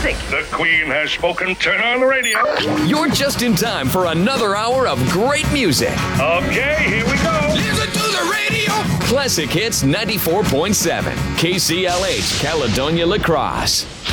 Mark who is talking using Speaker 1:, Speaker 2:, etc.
Speaker 1: music.
Speaker 2: The Queen has spoken. Turn on the radio.
Speaker 3: You're just in time for another hour of great music.
Speaker 2: Okay, here we go.
Speaker 3: Listen to the radio. Classic Hits 94.7. KCLH, Caledonia La Crosse.